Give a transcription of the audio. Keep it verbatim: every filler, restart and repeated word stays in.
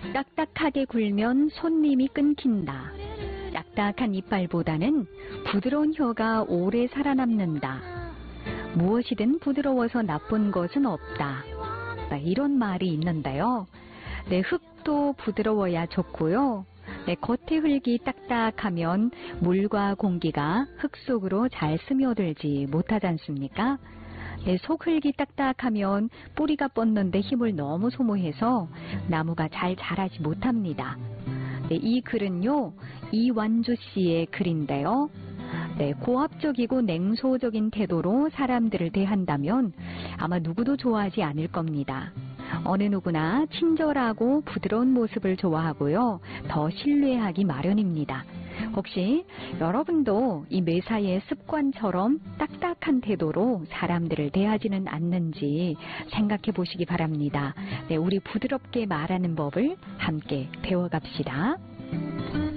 딱딱하게 굴면 손님이 끊긴다. 딱딱한 이빨보다는 부드러운 혀가 오래 살아남는다. 무엇이든 부드러워서 나쁜 것은 없다. 이런 말이 있는데요. 네, 흙도 부드러워야 좋고요. 네, 겉의 흙이 딱딱하면 물과 공기가 흙 속으로 잘 스며들지 못하지 않습니까? 네, 속흙이 딱딱하면 뿌리가 뻗는데 힘을 너무 소모해서 나무가 잘 자라지 못합니다. 네, 이 글은요, 이완주 씨의 글인데요. 네, 고압적이고 냉소적인 태도로 사람들을 대한다면 아마 누구도 좋아하지 않을 겁니다. 어느 누구나 친절하고 부드러운 모습을 좋아하고요. 더 신뢰하기 마련입니다. 혹시 여러분도 이 매사의 습관처럼 딱딱한 태도로 사람들을 대하지는 않는지 생각해 보시기 바랍니다. 네, 우리 부드럽게 말하는 법을 함께 배워갑시다.